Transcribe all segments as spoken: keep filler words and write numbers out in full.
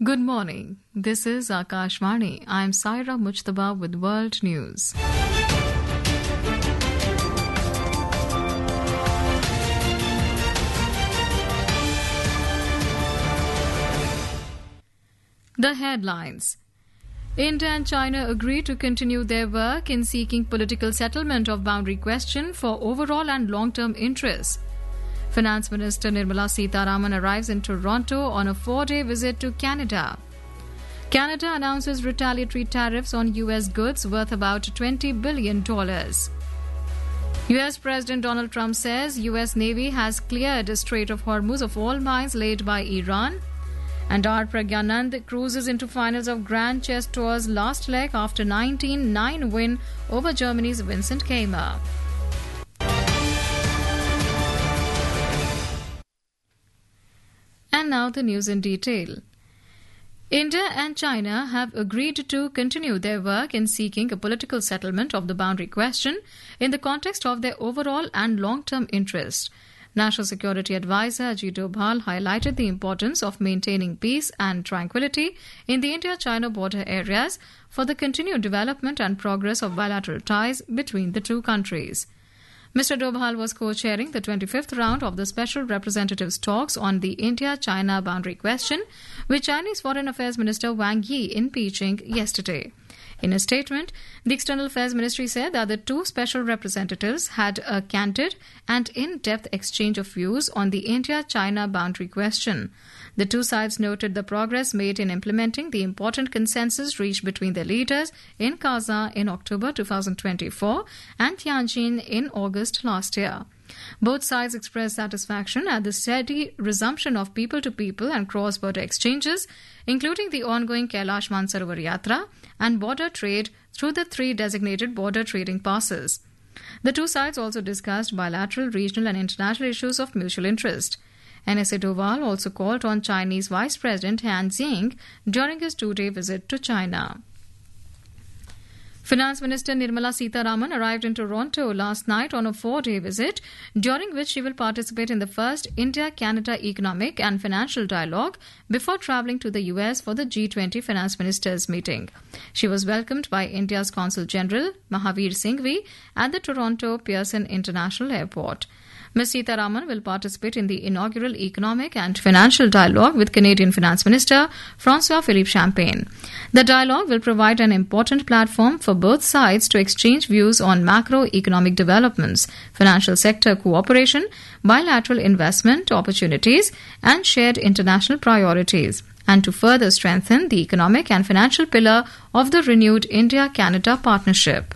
Good morning. This is Akashvani. I'm Saira Mujtaba with World News. The headlines. India and China agree to continue their work in seeking political settlement of boundary question for overall and long-term interests. Finance Minister Nirmala Sitharaman arrives in Toronto on a four-day visit to Canada. Canada announces retaliatory tariffs on U S goods worth about twenty billion dollars. U S President Donald Trump says U S Navy has cleared the Strait of Hormuz of all mines laid by Iran. And R. Pragyanand cruises into finals of Grand Chess Tour's last leg after nineteen nine win over Germany's Vincent Keimer. And now the news in detail. India and China have agreed to continue their work in seeking a political settlement of the boundary question in the context of their overall and long-term interests. National Security Advisor Ajit Doval highlighted the importance of maintaining peace and tranquility in the India-China border areas for the continued development and progress of bilateral ties between the two countries. Mister Doval was co-chairing the twenty-fifth round of the Special Representatives' talks on the India-China boundary question with Chinese Foreign Affairs Minister Wang Yi in Beijing yesterday. In a statement, the External Affairs Ministry said that the two special representatives had a candid and in-depth exchange of views on the India-China boundary question. The two sides noted the progress made in implementing the important consensus reached between their leaders in Kazan in October twenty twenty-four and Tianjin in August last year. Both sides expressed satisfaction at the steady resumption of people-to-people and cross-border exchanges, including the ongoing Kailash Mansarovar Yatra and border trade through the three designated border trading passes. The two sides also discussed bilateral, regional and international issues of mutual interest. N S A Doval also called on Chinese Vice President Han Zheng during his two-day visit to China. Finance Minister Nirmala Sitharaman arrived in Toronto last night on a four-day visit, during which she will participate in the first India-Canada Economic and Financial Dialogue before travelling to the U S for the G twenty Finance Ministers meeting. She was welcomed by India's Consul General Mahavir Singhvi at the Toronto Pearson International Airport. Miz Sitharaman will participate in the inaugural Economic and Financial Dialogue with Canadian Finance Minister François-Philippe Champagne. The dialogue will provide an important platform for both sides to exchange views on macroeconomic developments, financial sector cooperation, bilateral investment opportunities, and shared international priorities, and to further strengthen the economic and financial pillar of the renewed India-Canada partnership.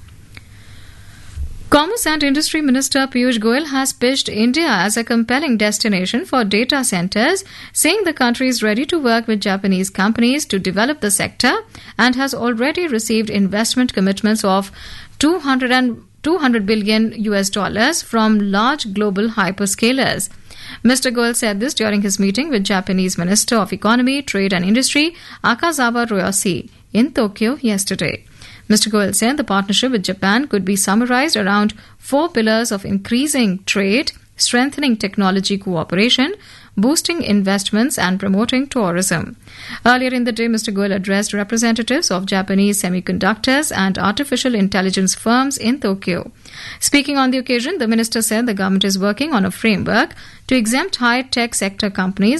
Commerce and Industry Minister Piyush Goyal has pitched India as a compelling destination for data centres, saying the country is ready to work with Japanese companies to develop the sector and has already received investment commitments of two hundred billion U S dollars from large global hyperscalers. Mister Goyal said this during his meeting with Japanese Minister of Economy, Trade and Industry Akazawa Ryoshi in Tokyo yesterday. Mister Goyal said the partnership with Japan could be summarized around four pillars of increasing trade, strengthening technology cooperation, boosting investments and promoting tourism. Earlier in the day, Mister Goyal addressed representatives of Japanese semiconductors and artificial intelligence firms in Tokyo. Speaking on the occasion, the minister said the government is working on a framework to exempt high-tech sector companies